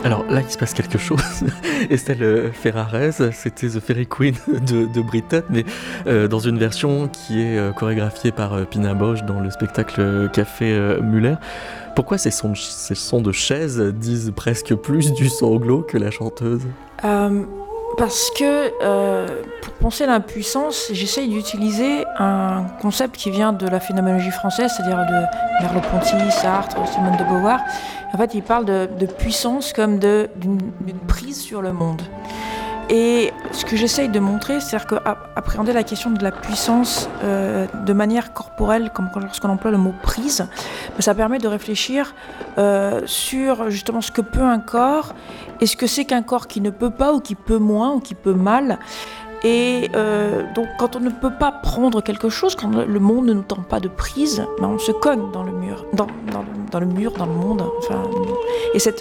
Alors là, il se passe quelque chose. Estelle Ferrarez, c'était The Fairy Queen de Britten, mais dans une version qui est chorégraphiée par Pina Bausch dans le spectacle Café Muller. Pourquoi ces sons de chaises disent presque plus du sanglot que la chanteuse ? Parce que pour penser l'impuissance, j'essaye d'utiliser un concept qui vient de la phénoménologie française, c'est-à-dire de Merleau-Ponty, Sartre, Simone de Beauvoir. En fait, il parle de puissance comme d'une prise sur le monde. Et ce que j'essaye de montrer, c'est-à-dire qu'appréhender la question de la puissance de manière corporelle, comme lorsqu'on emploie le mot prise, ça permet de réfléchir sur justement ce que peut un corps et ce que c'est qu'un corps qui ne peut pas ou qui peut moins ou qui peut mal. Et donc quand on ne peut pas prendre quelque chose, quand le monde ne nous tend pas de prise, on se cogne dans le mur, dans le mur, dans le monde. Enfin, et cette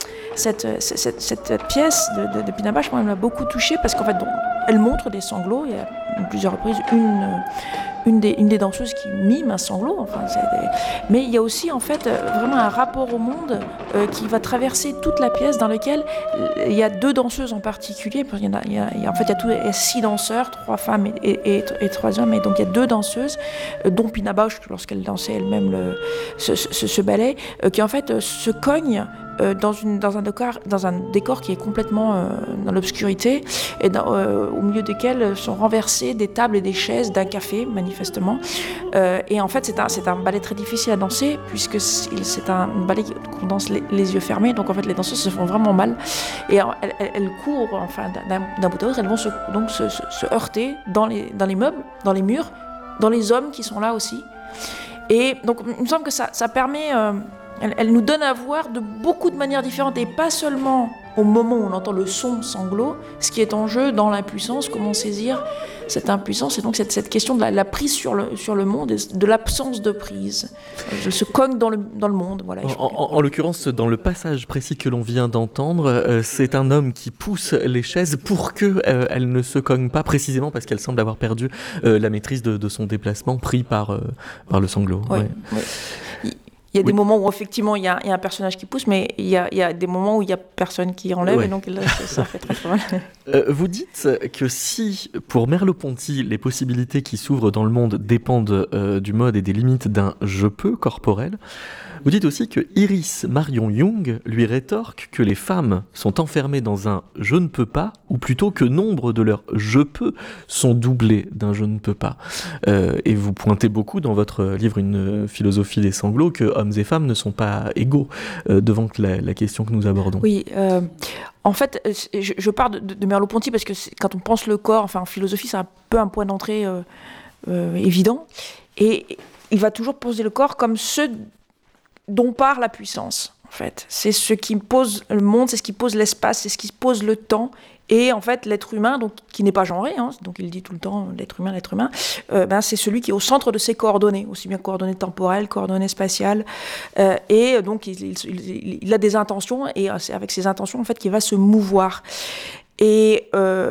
pièce de Pina Bausch, moi, elle m'a beaucoup touchée parce qu'en fait, elle montre des sanglots. Il y a plusieurs reprises une des danseuses qui mime un sanglot. Enfin, mais il y a aussi en fait vraiment un rapport au monde qui va traverser toute la pièce, dans lequel il y a deux danseuses en particulier. Il y a 6 danseurs, 3 femmes et 3 hommes. Et donc il y a 2 danseuses, dont Pina Bausch, lorsqu'elle dansait elle-même ce ballet, qui en fait se cognent dans un décor qui est complètement dans l'obscurité et au milieu desquels sont renversées des tables et des chaises d'un café, manifestement. Et en fait, c'est un ballet très difficile à danser puisque c'est un ballet qu'on danse les yeux fermés. Donc en fait, les danseuses se font vraiment mal et elles courent enfin d'un bout à l'autre. Elles vont se heurter dans les meubles, dans les murs, dans les hommes qui sont là aussi. Et donc il me semble que ça permet... Elle nous donne à voir de beaucoup de manières différentes et pas seulement au moment où on entend le son sanglot, ce qui est en jeu dans l'impuissance, comment saisir cette impuissance et donc cette question de la prise sur le monde et de l'absence de prise. Je se cogne dans le monde. Voilà, en l'occurrence, dans le passage précis que l'on vient d'entendre, c'est un homme qui pousse les chaises pour qu'elles ne se cognent pas, précisément parce qu'elle semble avoir perdu la maîtrise de son déplacement pris par le sanglot. Oui, ouais. Oui. Il y a des moments où effectivement il y a un personnage qui pousse, mais il y a des moments où il n'y a personne qui enlève, et donc là, ça fait très mal. Vous dites que si, pour Merleau-Ponty, les possibilités qui s'ouvrent dans le monde dépendent du mode et des limites d'un « je peux » corporel, vous dites aussi que Iris Marion Young lui rétorque que les femmes sont enfermées dans un « je ne peux pas », ou plutôt que nombre de leurs « je peux » sont doublés d'un « je ne peux pas ». Et vous pointez beaucoup dans votre livre Une philosophie des sanglots que hommes et femmes ne sont pas égaux devant la question que nous abordons. Oui, en fait, je pars de Merleau-Ponty parce que quand on pense le corps, enfin en philosophie, c'est un peu un point d'entrée évident. Et il va toujours poser le corps comme ce dont part la puissance, en fait. C'est ce qui pose le monde, c'est ce qui pose l'espace, c'est ce qui pose le temps. Et en fait, l'être humain, donc, qui n'est pas genré, donc il dit tout le temps l'être humain, c'est celui qui est au centre de ses coordonnées, aussi bien coordonnées temporelles, coordonnées spatiales. Et donc, il a des intentions, et c'est avec ces intentions, en fait, qu'il va se mouvoir. Et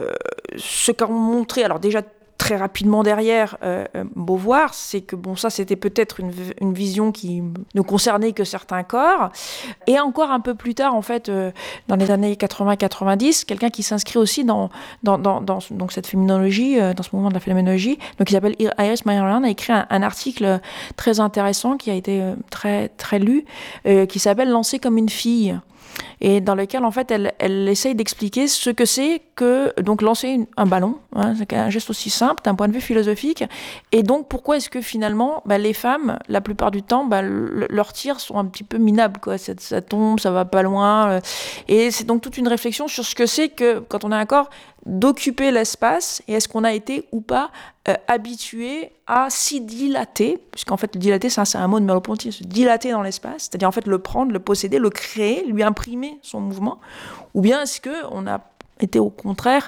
ce qu'a montré, alors déjà, très rapidement derrière Beauvoir, c'est que ça c'était peut-être une vision qui ne concernait que certains corps. Et encore un peu plus tard, en fait, dans les années 80-90, quelqu'un qui s'inscrit aussi dans donc cette féminologie, dans ce mouvement de la phénoménologie, donc qui s'appelle Iris Marion, a écrit un article très intéressant qui a été très, très lu, qui s'appelle « Lancer comme une fille ». Et dans lequel, en fait, elle essaye d'expliquer ce que c'est que donc lancer un ballon, c'est un geste aussi simple d'un point de vue philosophique. Et donc, pourquoi est-ce que finalement, les femmes, la plupart du temps, leurs tirs sont un petit peu minables, quoi. Ça tombe, ça va pas loin. Et c'est donc toute une réflexion sur ce que c'est que, quand on a un corps, d'occuper l'espace, et est-ce qu'on a été ou pas habitué à s'y dilater, puisqu'en fait le dilater c'est un mot de Merleau-Ponty, se dilater dans l'espace, c'est-à-dire en fait le prendre, le posséder, le créer, lui imprimer son mouvement, ou bien est-ce qu'on a été au contraire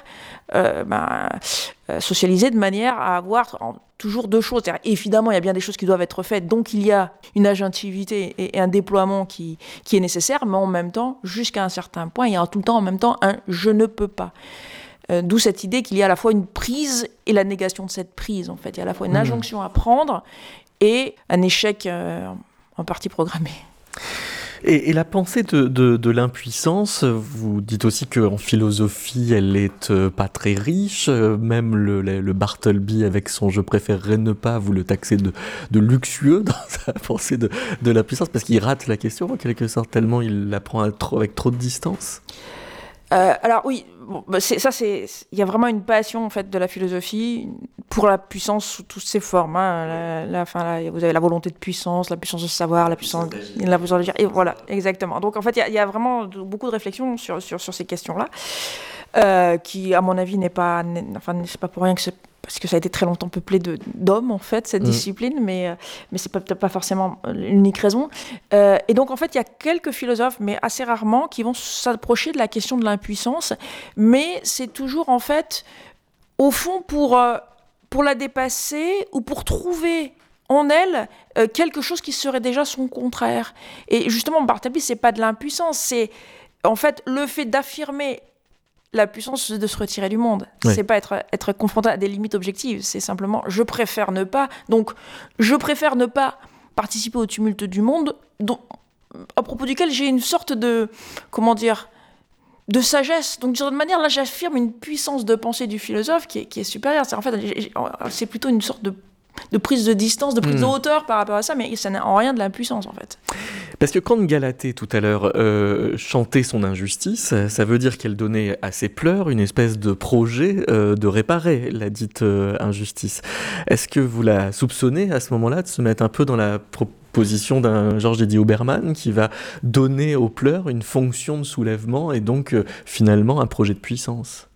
socialisé de manière à avoir toujours deux choses. C'est-à-dire, évidemment, il y a bien des choses qui doivent être faites, donc il y a une agentivité et un déploiement qui est nécessaire, mais en même temps, jusqu'à un certain point, il y a tout le temps en même temps un « je ne peux pas ». D'où cette idée qu'il y a à la fois une prise et la négation de cette prise, en fait. Il y a à la fois une injonction à prendre et un échec en partie programmé. Et la pensée de l'impuissance, vous dites aussi qu'en philosophie, elle est pas très riche. Même le Bartleby, avec son «je préférerais ne pas», vous le taxez de luxueux dans sa pensée de l'impuissance, parce qu'il rate la question en quelque sorte, tellement il la prend avec trop de distance. Alors oui, bon, bah, il y a vraiment une passion en fait de la philosophie pour la puissance sous toutes ses formes. Hein. Vous avez la volonté de puissance, la puissance de savoir, la puissance de dire, et voilà, exactement. Donc en fait, il y a vraiment beaucoup de réflexions sur ces questions-là, qui, à mon avis, c'est pas pour rien que parce que ça a été très longtemps peuplé d'hommes, en fait, cette discipline, mais c'est peut-être pas forcément l'unique raison. Et donc, en fait, il y a quelques philosophes, mais assez rarement, qui vont s'approcher de la question de l'impuissance, mais c'est toujours, en fait, au fond, pour la dépasser ou pour trouver en elle quelque chose qui serait déjà son contraire. Et justement, Bartleby, c'est pas de l'impuissance, c'est, en fait, le fait d'affirmer la puissance de se retirer du monde. Ouais. C'est pas être confronté à des limites objectives, c'est simplement je préfère ne pas. Donc, je préfère ne pas participer au tumulte du monde, à propos duquel j'ai une sorte de, comment dire, de sagesse. Donc, d'une certaine manière, là, j'affirme une puissance de pensée du philosophe qui est supérieure. En fait, c'est plutôt une sorte de prise de distance, de prise de hauteur par rapport à ça, mais ça n'est en rien de l'impuissance, en fait. Parce que quand Galatée, tout à l'heure, chantait son injustice, ça veut dire qu'elle donnait à ses pleurs une espèce de projet de réparer la dite injustice. Est-ce que vous la soupçonnez à ce moment-là de se mettre un peu dans la position d'un Georges Didier Huberman qui va donner aux pleurs une fonction de soulèvement et donc finalement un projet de puissance?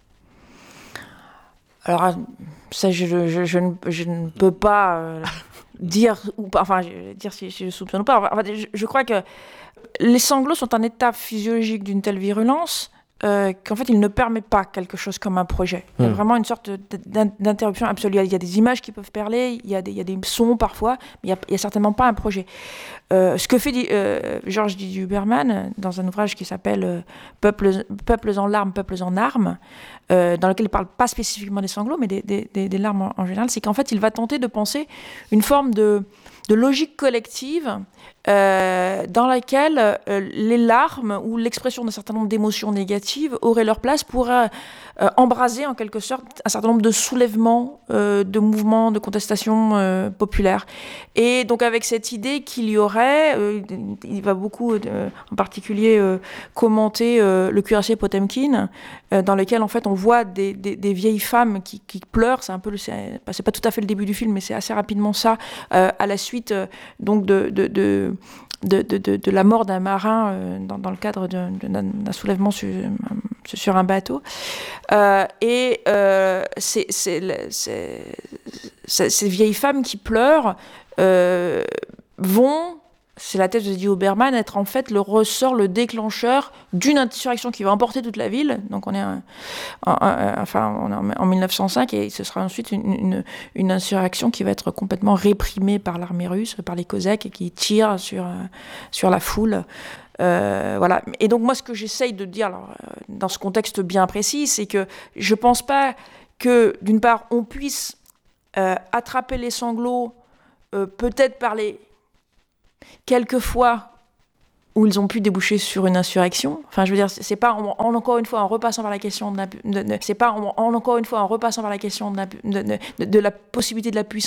Alors, ça, je ne peux pas dire, dire si je soupçonne ou pas. Enfin, je crois que les sanglots sont un état physiologique d'une telle virulence qu'en fait, il ne permet pas quelque chose comme un projet. Il y a vraiment une sorte d'interruption absolue. Il y a des images qui peuvent parler, il y a des sons parfois, mais il n'y a certainement pas un projet. Ce que fait Georges Didier Huberman dans un ouvrage qui s'appelle Peuples en larmes, peuples en armes, dans lequel il ne parle pas spécifiquement des sanglots, mais des larmes en général, c'est qu'en fait, il va tenter de penser une forme de logique collective dans laquelle les larmes ou l'expression d'un certain nombre d'émotions négatives auraient leur place pour embraser en quelque sorte un certain nombre de soulèvements, de mouvements, de contestations populaires. Et donc avec cette idée qu'il y aurait, il va beaucoup en particulier commenter le cuirassier Potemkin, dans lequel en fait on voit des vieilles femmes qui pleurent. C'est un peu c'est pas tout à fait le début du film, mais c'est assez rapidement ça, à la suite donc de la mort d'un marin dans le cadre d'un soulèvement sur un bateau. Ces vieilles femmes qui pleurent vont, c'est la thèse de Didier Huberman, être en fait le ressort, le déclencheur d'une insurrection qui va emporter toute la ville. Donc on est en 1905 et ce sera ensuite une insurrection qui va être complètement réprimée par l'armée russe, par les Cosaques, et qui tire sur la foule. Voilà. Et donc moi, ce que j'essaye de dire dans ce contexte bien précis, c'est que je pense pas que, d'une part, on puisse attraper les sanglots peut-être par les quelques fois où ils ont pu déboucher sur une insurrection. Enfin, je veux dire, c'est pas encore une fois en repassant par la question de la possibilité de la puissance